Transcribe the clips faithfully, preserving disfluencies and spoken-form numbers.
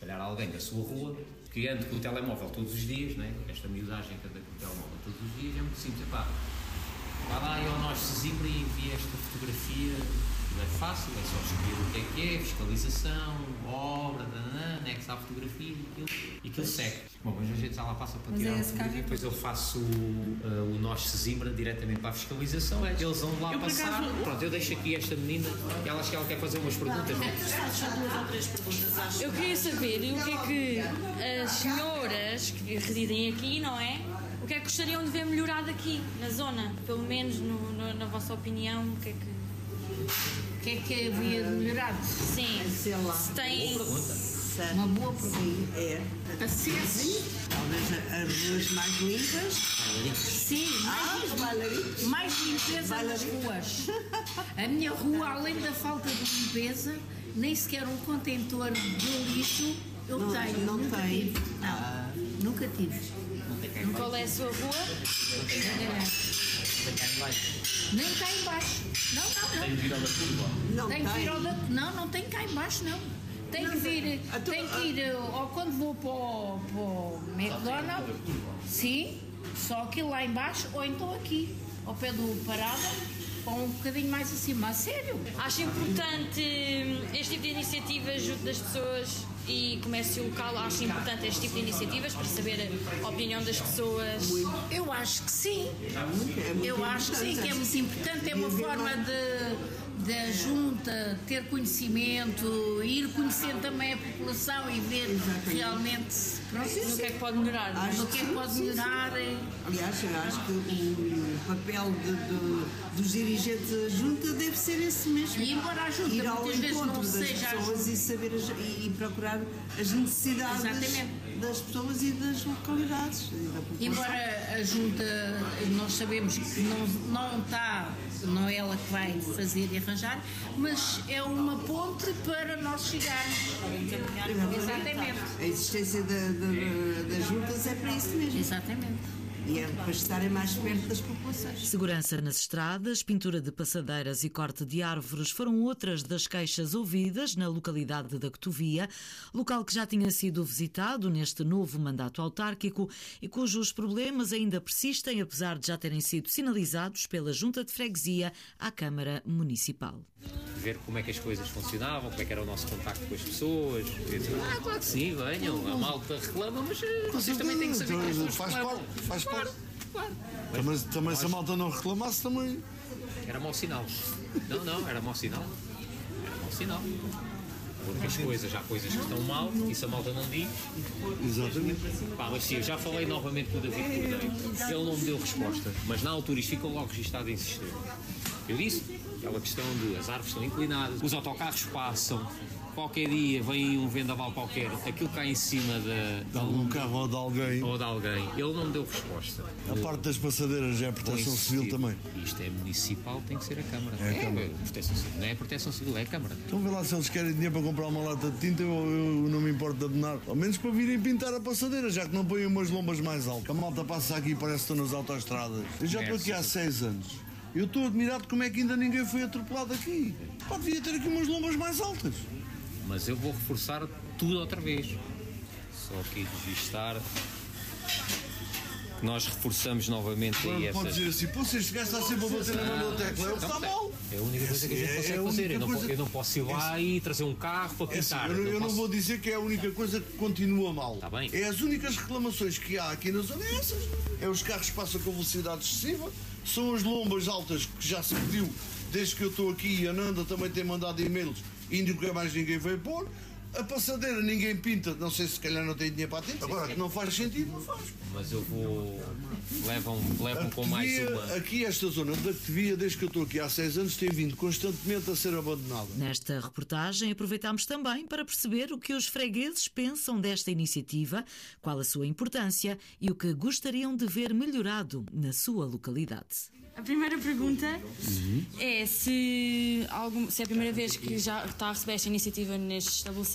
calhar alguém da sua rua que anda com o telemóvel todos os dias, né? Esta miudagem que anda com o telemóvel todos os dias, é muito simples, pá, vai lá e ao nosso Sesimbra e envia esta fotografia, não é fácil, é só escolher o que é que é, fiscalização, obra, anexa à fotografia e aquilo, e aquilo segue. Bom, mas a gente já lá passa para mas tirar é a fotografia, depois eu faço o, uh, o nosso Sesimbra diretamente para a fiscalização, é. Eles vão lá eu passar, acaso, pronto, eu deixo aqui esta menina, e ela acha que ela quer fazer umas perguntas. Eu queria saber o que é que as senhoras que residem aqui, não é? O que é que gostariam de ver melhorado aqui, na zona? Pelo menos, no, no, na vossa opinião, o que é que... O que é que havia de melhorado? Sim, sei lá. Se tem... Boa pergunta. Uma boa pergunta. É. Acessos. Talvez as ruas mais limpas. Sim, Ah, bailarinos. mais limpeza nas ruas. A minha rua, além da falta de limpeza, nem sequer um contentor de lixo eu Não, tenho. não nunca tem. tive. Não, Ah. nunca tive. Qual é a sua rua? Nem cá em baixo. Não, não, não. Tem de vir ao da curva. Não Tem que tem. ir ao da... Não, não tem cá em baixo, não. Tem que vir, a tu- tem que ir, ou quando vou para o, para o McDonald's, sim, só aquilo lá em baixo, ou então aqui, ao pé do Parada, ou um bocadinho mais acima, a sério. Acho importante este tipo de iniciativas junto das pessoas e comércio local, acho importante este tipo de iniciativas para saber a opinião das pessoas. Eu acho que sim, É muito eu acho que sim, que é muito importante, é uma forma de... da junta ter conhecimento, ir conhecendo também a população e ver Exatamente. realmente pronto, No que é que pode melhorar? Acho no que é que sim, pode sim, melhorar. Aliás, eu acho que o papel de, de, dos dirigentes da junta deve ser esse mesmo. E embora a junta ir ao muitas vezes encontro não das seja a pessoas junta. e saber as, e, e procurar as necessidades Exatamente. das pessoas e das localidades e da população. Embora a junta, nós sabemos que não, não está, não é ela que vai fazer e arranjar, mas é uma ponte para nós chegarmos. Exatamente. A existência da- da- das juntas é para isso mesmo. Exatamente. E é para estarem mais perto das populações. Segurança nas estradas, pintura de passadeiras e corte de árvores foram outras das queixas ouvidas na localidade da Cotovia, local que já tinha sido visitado neste novo mandato autárquico e cujos problemas ainda persistem, apesar de já terem sido sinalizados pela Junta de Freguesia à Câmara Municipal. Ver como é que as coisas funcionavam, como é que era o nosso contacto com as pessoas. E dizer, ah, claro que sim, venham, a malta reclama, mas eh, vocês também têm que saber que as pessoas Faz reclamam. parte, faz parte. Claro, claro. Também, também se a malta não reclamasse, também. Era mau sinal. Não, não, era mau sinal. Era mau sinal. Porque as coisas, há coisas que estão mal, isso a malta não diz. Exatamente. Pá, mas sim, eu já falei novamente com o David Cordeiro. Ele não me deu resposta, mas na altura isto ficou logo registado em sistema. Eu disse, aquela questão de as árvores estão inclinadas, os autocarros passam, qualquer dia vem um vendaval qualquer, aquilo cai em cima da, De algum carro ou de alguém. ou de alguém. Ele não me deu resposta. A parte das passadeiras é proteção civil também. Isto é municipal, tem que ser a Câmara. É a Câmara. Proteção civil. Não é a proteção civil, é a Câmara. Então vê lá se eles querem dinheiro para comprar uma lata de tinta, eu, eu não me importo de abonar. Ao menos para virem pintar a passadeira, já que não põem umas lombas mais altas. A malta passa aqui e parece que estão nas autoestradas. Eu já estou aqui há seis anos. Eu estou admirado como é que ainda ninguém foi atropelado aqui. Pá, devia ter aqui umas lombas mais altas. Mas eu vou reforçar tudo outra vez. Só aqui registar. Nós reforçamos novamente aí Agora essa... pode dizer assim, pô, se este gajo está sempre a bater na mão da tecla, é o que está mal. É a única coisa que a gente É- consegue é a fazer. única Eu não, coisa- po- eu não posso ir lá e trazer um carro para É assim, pintar. eu não, eu não posso- vou dizer que é a única coisa que continua mal. Tá bem. É as únicas reclamações que há aqui na zona é essas. É os carros que passam com velocidade excessiva, são as lombas altas que já se pediu desde que eu estou aqui e a Nanda também tem mandado e-mails e nunca mais ninguém veio pôr. A passadeira ninguém pinta, não sei se calhar não tem dinheiro para a tinta. Agora, que não faz sentido, não faz. Mas eu vou... Levam, levam com mais Cotovia, uma... aqui esta zona da Cotovia, desde que eu estou aqui há seis anos, tem vindo constantemente a ser abandonada. Nesta reportagem aproveitámos também para perceber o que os fregueses pensam desta iniciativa, qual a sua importância e o que gostariam de ver melhorado na sua localidade. A primeira pergunta é se, algum, se é a primeira vez que já está a receber esta iniciativa neste estabelecimento.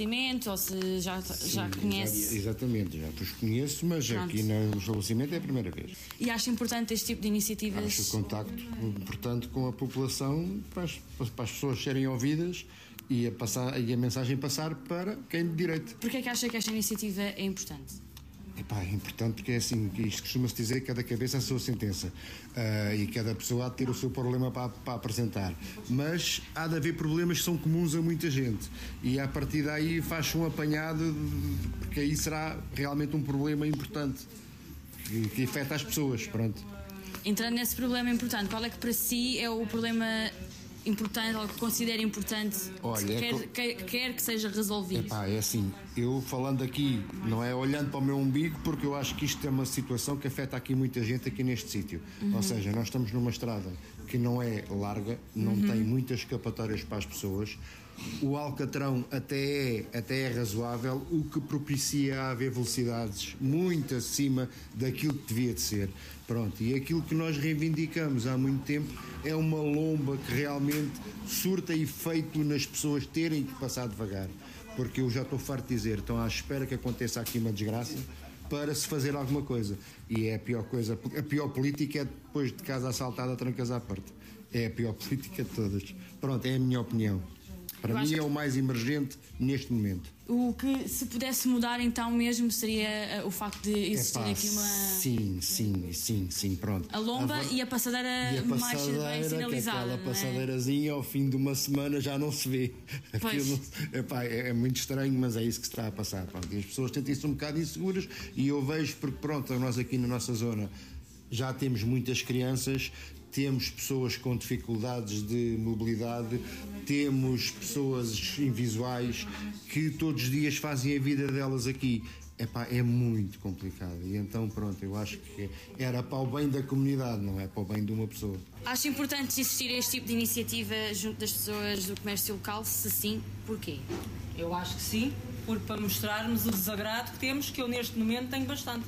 estabelecimento ou se já, Sim, já conhece. Exatamente, já os conheço, mas Pronto. Aqui no estabelecimento é a primeira vez. E acha importante este tipo de iniciativas? Acho o contacto importante com a população para as, para as pessoas serem ouvidas e a, passar, e a mensagem passar para quem de direito. Porquê é que acha que esta iniciativa é importante? Epá, é importante porque é assim, isto costuma-se dizer que cada cabeça é a sua sentença uh, e cada pessoa há de ter o seu problema para, para apresentar, mas há de haver problemas que são comuns a muita gente e a partir daí faz-se um apanhado, porque aí será realmente um problema importante que, que afeta as pessoas, pronto. Entrando nesse problema importante, qual é que para si é o problema importante, ou que considera importante, Olha, que quer, é que... quer, quer que seja resolvido? Epá, é assim, eu falando aqui, não é olhando para o meu umbigo, porque eu acho que isto é uma situação que afeta aqui muita gente aqui neste sítio. Uhum. Ou seja, nós estamos numa estrada que não é larga, não uhum. tem muitas escapatórias para as pessoas. O alcatrão até é, até é razoável, o que propicia a haver velocidades muito acima daquilo que devia de ser. Pronto, e aquilo que nós reivindicamos há muito tempo é uma lomba que realmente surta efeito nas pessoas terem que passar devagar. Porque eu já estou farto de dizer, estão à espera que aconteça aqui uma desgraça para se fazer alguma coisa. E é a pior coisa, a pior política é depois de casa assaltada, trancas à porta. É a pior política de todas. Pronto, é a minha opinião. Para mim é o mais emergente neste momento. O que se pudesse mudar então mesmo seria o facto de existir Epá, aqui uma... Sim, sim, sim, sim, pronto. A lomba a... e a passadeira, e a passadeira mais bem sinalizada. Que aquela passadeirazinha ao fim de uma semana já não se vê. Aquilo, epá, é, é muito estranho, mas é isso que se está a passar. Pronto. E as pessoas sentem-se um bocado inseguras e eu vejo, porque pronto, nós aqui na nossa zona já temos muitas crianças, temos pessoas com dificuldades de mobilidade, temos pessoas invisuais que todos os dias fazem a vida delas aqui. Epá, é muito complicado e então pronto, eu acho que era para o bem da comunidade, não é para o bem de uma pessoa. Acha importante existir este tipo de iniciativa junto das pessoas do comércio local? Se sim, porquê? Eu acho que sim, porque para mostrarmos o desagrado que temos, que eu neste momento tenho bastante.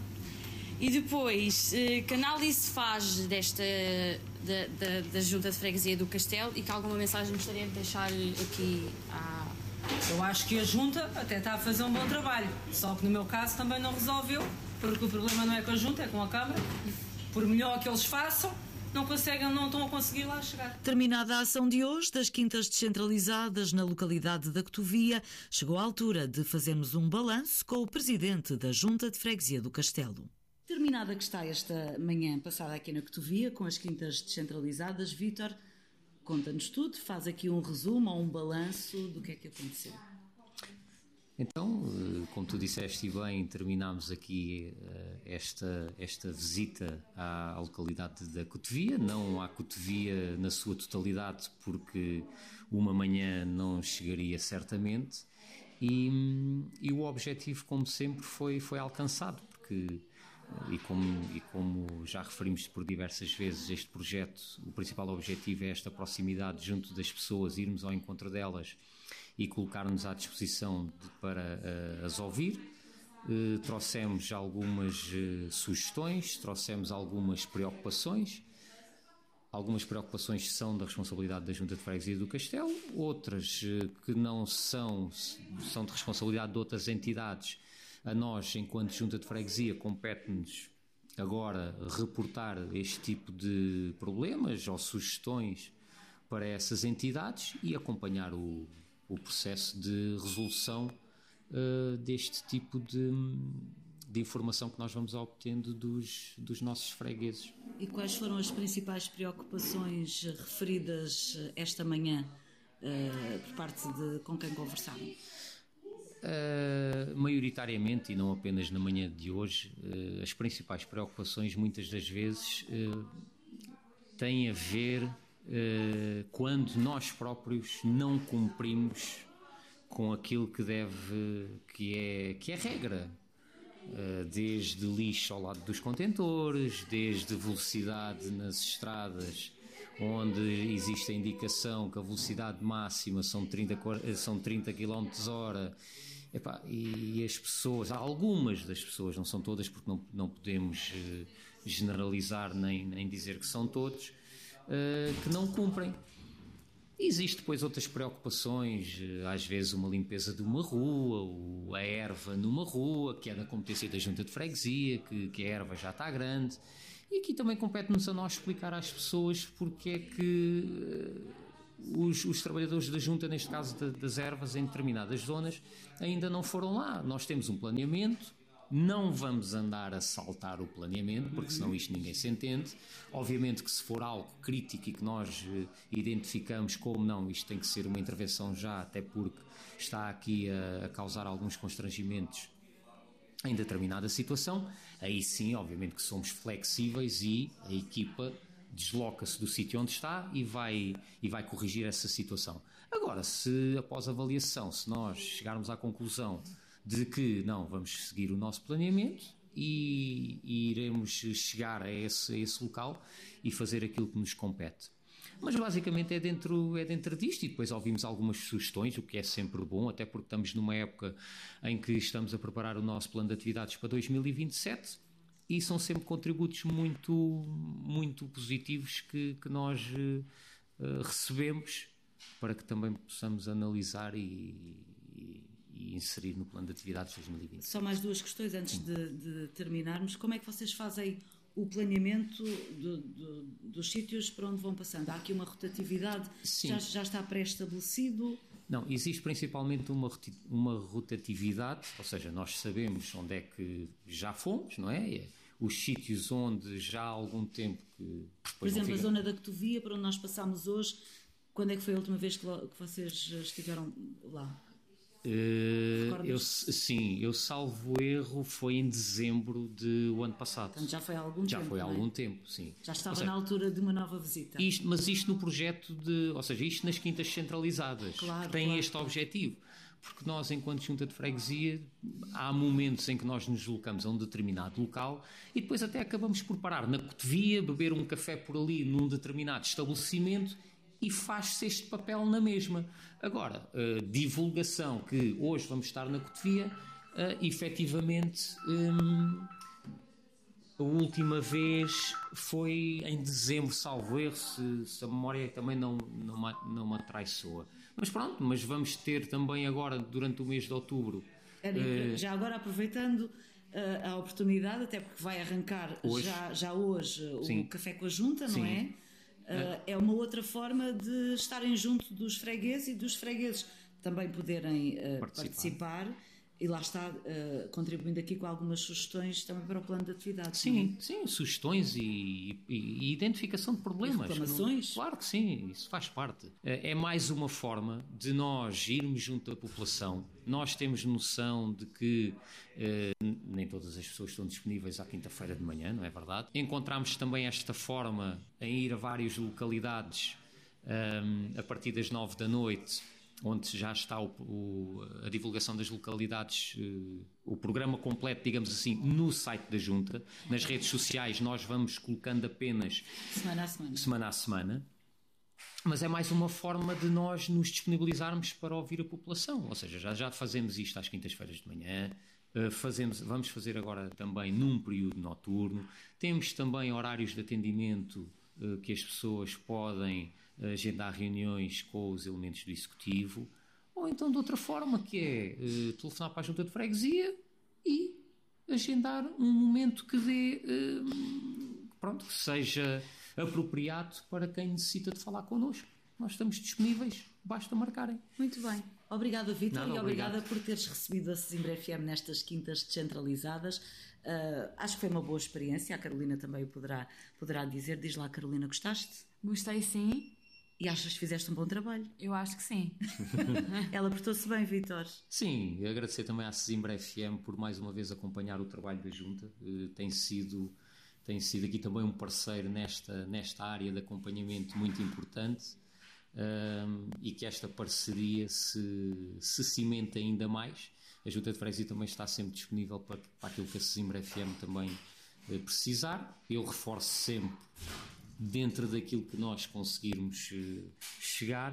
E depois, que análise se faz desta da, da, da Junta de Freguesia do Castelo e que alguma mensagem gostaria de deixar aqui à... Eu acho que a Junta até está a fazer um bom trabalho, só que no meu caso também não resolveu, porque o problema não é com a Junta, é com a Câmara. Por melhor que eles façam, não conseguem, não estão a conseguir lá chegar. Terminada a ação de hoje das quintas descentralizadas na localidade da Cotovia, chegou a altura de fazermos um balanço com o presidente da Junta de Freguesia do Castelo. Terminada que está esta manhã passada aqui na Cotovia, com as quintas descentralizadas, Vítor, conta-nos tudo, faz aqui um resumo ou um balanço do que é que aconteceu. Então, como tu disseste bem, terminámos aqui esta, esta visita à localidade da Cotovia, não à Cotovia na sua totalidade, porque uma manhã não chegaria certamente, e, e o objetivo, como sempre, foi, foi alcançado, porque... E como, e como já referimos por diversas vezes, este projeto, o principal objetivo é esta proximidade junto das pessoas, irmos ao encontro delas e colocar-nos à disposição de, para uh, as ouvir. Uh, trouxemos algumas uh, sugestões, trouxemos algumas preocupações. Algumas preocupações são da responsabilidade da Junta de Freguesia do Castelo, outras uh, que não são, são de responsabilidade de outras entidades. A nós, enquanto Junta de Freguesia, compete-nos agora reportar este tipo de problemas ou sugestões para essas entidades e acompanhar o, o processo de resolução uh, deste tipo de, de informação que nós vamos obtendo dos, dos nossos fregueses. E quais foram as principais preocupações referidas esta manhã uh, por parte de com quem conversaram? Uh, maioritariamente, e não apenas na manhã de hoje, uh, as principais preocupações muitas das vezes uh, têm a ver uh, quando nós próprios não cumprimos com aquilo que deve, que é, que é regra, uh, desde lixo ao lado dos contentores, desde velocidade nas estradas onde existe a indicação que a velocidade máxima são trinta, são trinta quilómetros hora. Epá, e as pessoas, algumas das pessoas, não são todas porque não, não podemos uh, generalizar nem, nem dizer que são todos, uh, que não cumprem. Existem depois outras preocupações, às vezes uma limpeza de uma rua, a erva numa rua, que é da competência da Junta de Freguesia, que, que a erva já está grande. E aqui também compete-nos a nós explicar às pessoas porque é que os, os trabalhadores da Junta, neste caso de, das ervas, em determinadas zonas, ainda não foram lá. Nós temos um planeamento. Não vamos andar a saltar o planeamento, porque senão isto ninguém se entende. Obviamente que se for algo crítico e que nós eh, identificamos como não, isto tem que ser uma intervenção já, até porque está aqui a, a causar alguns constrangimentos em determinada situação, aí sim, obviamente que somos flexíveis e a equipa desloca-se do sítio onde está e vai, e vai corrigir essa situação. Agora, se após a avaliação, se nós chegarmos à conclusão de que não, vamos seguir o nosso planeamento e, e iremos chegar a esse, a esse local e fazer aquilo que nos compete. Mas basicamente é dentro, é dentro disto, e depois ouvimos algumas sugestões, o que é sempre bom, até porque estamos numa época em que estamos a preparar o nosso plano de atividades para dois mil e vinte e sete e são sempre contributos muito, muito positivos que, que nós uh, recebemos para que também possamos analisar e, e e inserir no plano de atividades de dois mil e vinte. Só mais duas questões antes de, de terminarmos. Como é que vocês fazem o planeamento do, do, dos sítios para onde vão passando? Há aqui uma rotatividade? Já, já está pré-estabelecido? Não, existe principalmente uma, uma rotatividade, ou seja, nós sabemos onde é que já fomos, não é? Os sítios onde já há algum tempo que... Por exemplo, fica... a zona da Cotovia, para onde nós passámos hoje, quando é que foi a última vez que, que vocês estiveram lá? Uh, eu, sim, eu salvo erro foi em dezembro do ano passado. Portanto, já foi há algum já tempo. Já foi há é? algum tempo, sim. Já estava seja, na altura de uma nova visita. Isto, mas isto no projeto de, ou seja, isto nas quintas centralizadas, claro, que tem claro. este objetivo. Porque nós, enquanto Junta de Freguesia, há momentos em que nós nos deslocamos a um determinado local e depois até acabamos por parar na Cotovia, beber um café por ali num determinado estabelecimento e faz-se este papel na mesma. Agora, a divulgação que hoje vamos estar na Cotovia, uh, efetivamente, um, a última vez foi em dezembro, salvo erro, se, se a memória também não, não, me, não me atraiçoa. Mas pronto, mas vamos ter também agora, durante o mês de outubro... Uh, já agora, aproveitando uh, a oportunidade, até porque vai arrancar hoje. Já, já hoje o Sim. Café com a Junta, não Sim. é? Uh, é uma outra forma de estarem junto dos fregueses e dos fregueses também poderem uh, participar. participar e lá está, uh, contribuindo aqui com algumas sugestões também para o plano de atividades. Sim, sim, sugestões e, e, e identificação de problemas. E reclamações? Não, claro que sim, isso faz parte. É mais uma forma de nós irmos junto da população. Nós temos noção de que uh, nem todas as pessoas estão disponíveis à quinta-feira de manhã, não é verdade? Encontramos também esta forma em ir a várias localidades um, a partir das nove da noite, onde já está o, o, a divulgação das localidades, uh, o programa completo, digamos assim, no site da Junta. Nas redes sociais nós vamos colocando apenas semana a semana. semana a semana. Mas é mais uma forma de nós nos disponibilizarmos para ouvir a população. Ou seja, já, já fazemos isto às quintas-feiras de manhã, uh, fazemos, vamos fazer agora também num período noturno. Temos também horários de atendimento uh, que as pessoas podem agendar reuniões com os elementos do Executivo, ou então de outra forma, que é uh, telefonar para a Junta de Freguesia e agendar um momento que dê, uh, pronto, que seja apropriado para quem necessita de falar connosco. Nós estamos disponíveis, basta marcarem. Muito bem. Obrigada, Vítor, Nada, e obrigada obrigado. por teres recebido a Sesimbra F M nestas quintas descentralizadas. Uh, acho que foi uma boa experiência, a Carolina também o poderá, poderá dizer. Diz lá, Carolina, gostaste? Gostei, sim. E achas que fizeste um bom trabalho? Eu acho que sim. Ela portou-se bem, Vítor. Sim, agradecer também à Sesimbra F M por mais uma vez acompanhar o trabalho da Junta. Uh, tem sido, tem sido aqui também um parceiro nesta, nesta área de acompanhamento muito importante, uh, e que esta parceria se, se cimente ainda mais. A Junta de Freguesia também está sempre disponível para, para aquilo que a Sesimbra F M também uh, precisar. Eu reforço sempre, dentro daquilo que nós conseguirmos uh, chegar,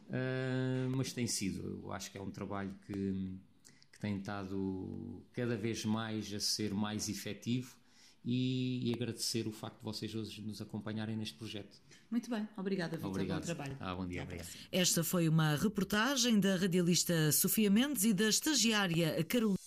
uh, mas tem sido, eu acho que é um trabalho que, que tem estado cada vez mais a ser mais efetivo e, e agradecer o facto de vocês hoje nos acompanharem neste projeto. Muito bem, obrigada, Vítor, Obrigado. bom trabalho. Ah, bom dia, obrigado. Esta foi uma reportagem da radialista Sofia Mendes e da estagiária Carolina